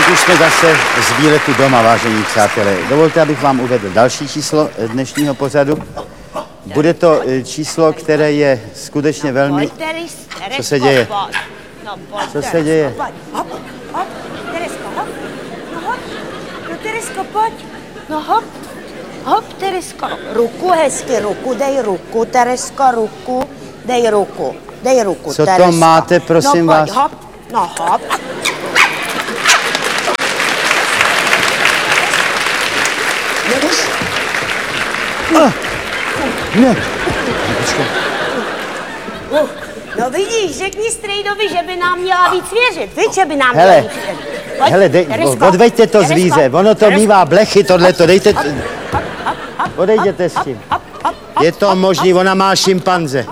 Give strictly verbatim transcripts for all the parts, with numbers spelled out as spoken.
teď už jsme zase z výletu doma, vážení přátelé. Dovolte, abych vám uvedl další číslo dnešního pořadu. Bude to číslo, které je skutečně velmi... Co se děje? Co se děje? Hop, hop, Teresko, hop. No hop, no Teresko, pojď. No hop, hop, Teresko. Ruku hezky, ruku, dej ruku, Teresko, ruku, dej ruku, dej ruku, Co Teresko. to máte, prosím no, vás? Hop, no hop. Jdeš? Ah, ne. Uh, no vidíš, řekni strejdovi, že by nám měla víc věřit, víš, že by nám Hele, měla víc věřit. Pojď, hele, dej, Teresko, odveďte to Teresko, zvíře, ono to Teresko. mívá blechy, tohleto, dejte... Hop, hop, hop, hop, Odejděte s hop, tím. hop, hop, Je hop, to hop, možný, hop. ona má šimpanze.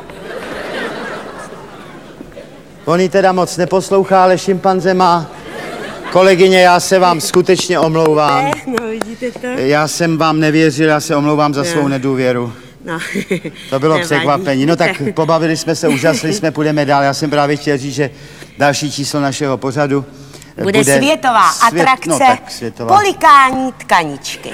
On ji teda moc neposlouchá, ale šimpanze má. Kolegyně, já se vám skutečně omlouvám. Ne, no vidíte to? Já jsem vám nevěřil, já se omlouvám za Ne. svou nedůvěru. No. To bylo Nevadí. překvapení. No tak pobavili jsme se, úžasli jsme, půjdeme dál. Já jsem právě chtěl říct, že další číslo našeho pořadu Bude, bude světová svět, atrakce no, tak světová. polikání tkaničky.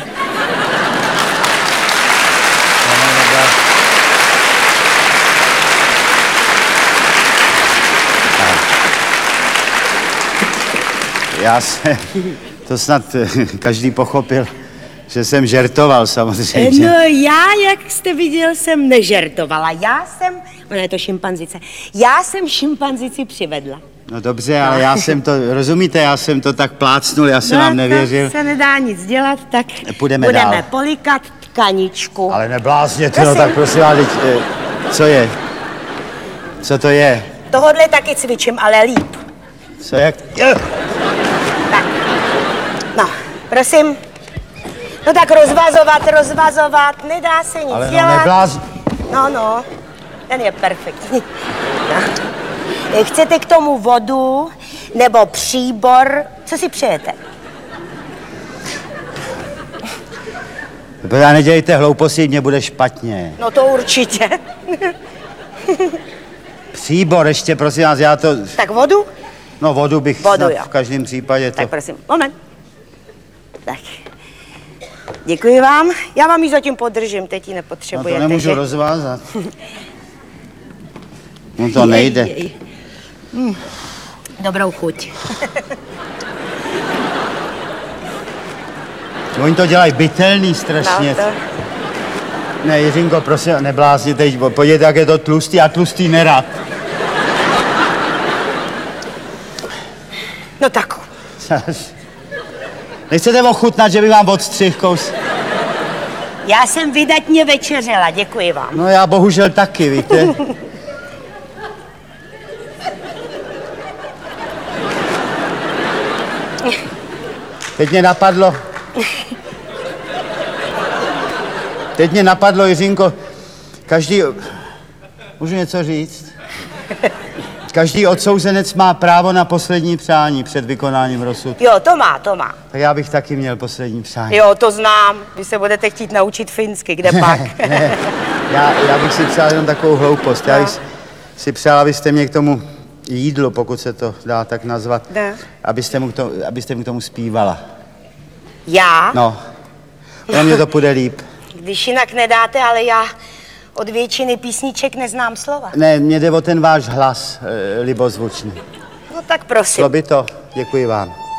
Já se, to snad každý pochopil, že jsem žertoval samozřejmě. No já, jak jste viděl, jsem nežertovala. Já jsem, ona je to šimpanzice, já jsem šimpanzici přivedla. No dobře, ale já jsem to, rozumíte, já jsem to tak plácnul, já jsem no, vám nevěřil. No se nedá nic dělat, tak Půjdeme budeme dál. polikat tkaničku. Ale neblázněte, no Prosím. tak prosím vás, teď, eh, co je? Co to je? Tohodle taky cvičím, ale líp. Co jak? Je. Tak, no, prosím. No tak rozvazovat, rozvazovat, nedá se nic Ale no dělat. nebláz... No, no, ten je perfektní. No. Chcete k tomu vodu nebo příbor? Co si přejete? Teda nedělejte hlouposti, mě bude špatně. No to určitě. Příbor ještě, prosím vás, já to... Tak vodu? No vodu bych Vodu, snad jo. v každém případě to... Tak prosím, moment. Tak. Děkuji vám. Já vám ji zatím podržím, teď ji No nepotřebujete. to nemůžu že? rozvázat. No to nejde. Jej, jej. Hm. Dobrou chuť. Oni to dělají bytelný strašně. No, to... Ne, Jiřinko, prosím, neblázněte, podívejte, jak je to tlustý, já tlustý nerad. No tak. Nechcete ochutnat, že by vám odstřih kous? Já jsem vydatně večeřela, děkuji vám. No já bohužel taky, víte. Teď mě napadlo... Teď mě napadlo, Jiřinko, každý... Můžu něco říct? Každý odsouzenec má právo na poslední přání před vykonáním rozsudku. Jo, to má, to má. Tak já bych taky měl poslední přání. Jo, to znám. Vy se budete chtít naučit finsky, kde pak? Ne, já, já bych si přál jenom takovou hloupost. Já bych si přál, abyste mě k tomu jídlu, pokud se to dá tak nazvat, Ne. abyste mu, k tomu, abyste mi k tomu zpívala. Já? No, pro mě to půjde líp. Když jinak nedáte, ale já od většiny písniček neznám slova. Ne, mě jde o ten váš hlas, e, libozvučný. No tak prosím. Šlo by to? Děkuji vám.